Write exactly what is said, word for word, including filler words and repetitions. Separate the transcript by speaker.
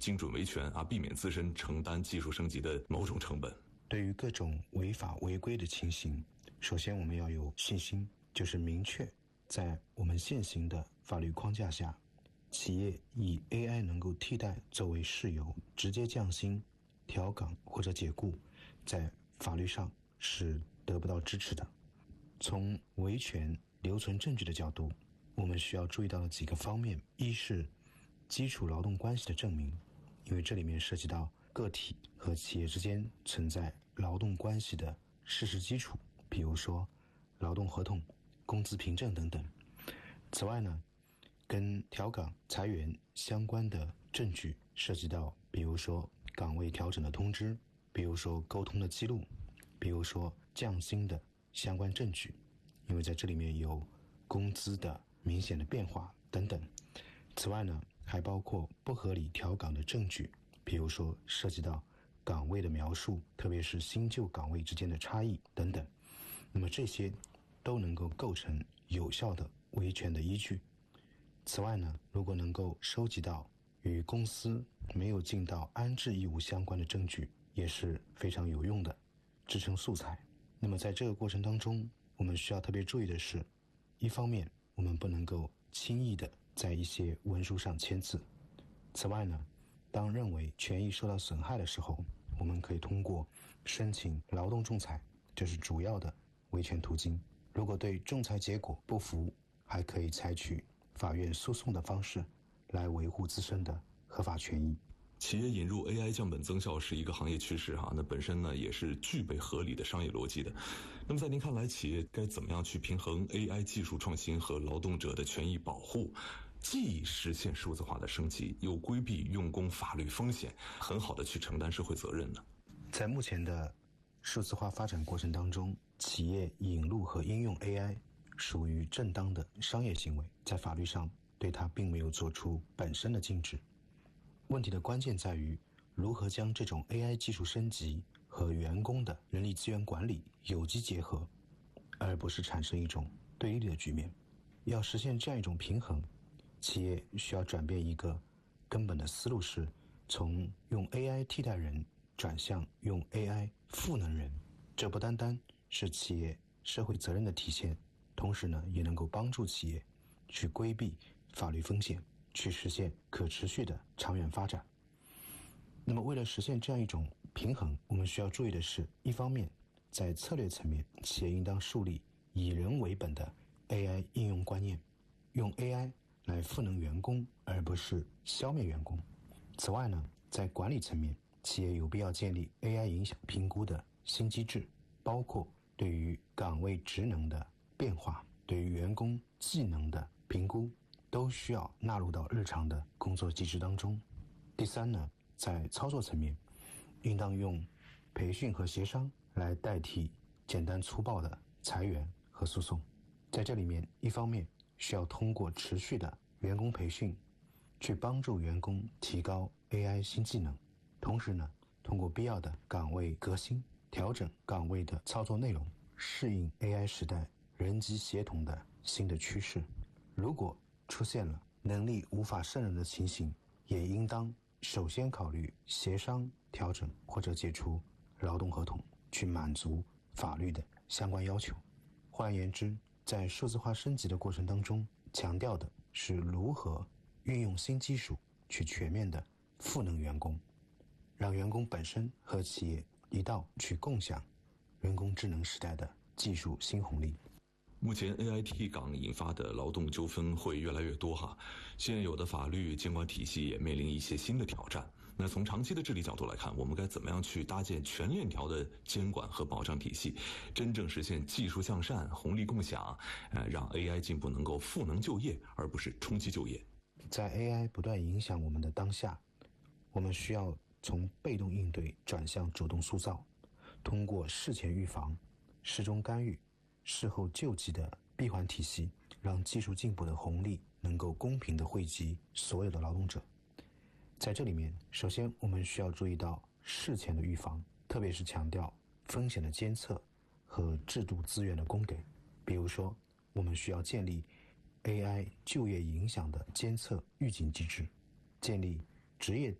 Speaker 1: 精准维权啊，避免自身承担技术升级的某种成本。
Speaker 2: 对于各种违法违规的情形，首先我们要有信心，就是明确在我们现行的法律框架下，企业以 A I 能够替代作为事由，直接降薪、调岗或者解雇，在法律上是得不到支持的。从维权留存证据的角度，我们需要注意到的几个方面，一是基础劳动关系的证明，因为这里面涉及到个体和企业之间存在劳动关系的事实基础，比如说劳动合同、工资凭证等等。此外呢，跟调岗、裁员相关的证据涉及到，比如说岗位调整的通知，比如说沟通的记录，比如说降薪的相关证据，因为在这里面有工资的明显的变化等等。此外呢，还包括不合理调岗的证据，比如说涉及到岗位的描述，特别是新旧岗位之间的差异等等。那么这些都能够构成有效的维权的依据。此外呢，如果能够收集到与公司没有尽到安置义务相关的证据，也是非常有用的支撑素材。那么在这个过程当中，我们需要特别注意的是，一方面我们不能够轻易的在一些文书上签字。此外呢，当认为权益受到损害的时候，我们可以通过申请劳动仲裁，这是主要的维权途径。如果对仲裁结果不服，还可以采取法院诉讼的方式来维护自身的合法权益。
Speaker 1: 企业引入 A I 降本增效是一个行业趋势哈，那本身呢也是具备合理的商业逻辑的。那么在您看来，企业该怎么样去平衡 A I 技术创新和劳动者的权益保护，既实现数字化的升级，又规避用工法律风险，很好的去承担社会责任呢？
Speaker 2: 在目前的数字化发展过程当中，企业引入和应用 A I 属于正当的商业行为，在法律上对它并没有做出本身的禁止。问题的关键在于如何将这种 A I 技术升级和员工的人力资源管理有机结合，而不是产生一种对立的局面。要实现这样一种平衡，企业需要转变一个根本的思路，是从用 A I 替代人转向用 A I 赋能人。这不单单是企业社会责任的体现，同时呢，也能够帮助企业去规避法律风险，去实现可持续的长远发展。那么为了实现这样一种平衡，我们需要注意的是，一方面在策略层面，企业应当树立以人为本的 A I 应用观念，用 A I 来赋能员工，而不是消灭员工。此外呢，在管理层面，企业有必要建立 A I 影响评估的新机制，包括对于岗位职能的变化，对于员工技能的评估，都需要纳入到日常的工作机制当中。第三呢，在操作层面，应当用培训和协商来代替简单粗暴的裁员和诉讼。在这里面，一方面需要通过持续的员工培训，去帮助员工提高 A I 新技能，同时呢，通过必要的岗位革新，调整岗位的操作内容，适应 A I 时代人机协同的新的趋势。如果出现了能力无法胜任的情形，也应当首先考虑协商、调整或者解除劳动合同，去满足法律的相关要求。换而言之，在数字化升级的过程当中，强调的是如何运用新技术去全面的赋能员工，让员工本身和企业一道去共享人工智能时代的技术新红利。
Speaker 1: 目前 A I 替岗引发的劳动纠纷会越来越多哈，现有的法律监管体系也面临一些新的挑战。那从长期的治理角度来看，我们该怎么样去搭建全链条的监管和保障体系，真正实现技术向善、红利共享，呃，让 A I 进步能够赋能就业，而不是冲击就业。
Speaker 2: 在 A I 不断影响我们的当下，我们需要从被动应对转向主动塑造，通过事前预防、事中干预、事后救济的闭环体系，让技术进步的红利能够公平地惠及所有的劳动者。在这里面，首先我们需要注意到事前的预防，特别是强调风险的监测和制度资源的供给。比如说，我们需要建立 A I 就业影响的监测预警机制，建立职业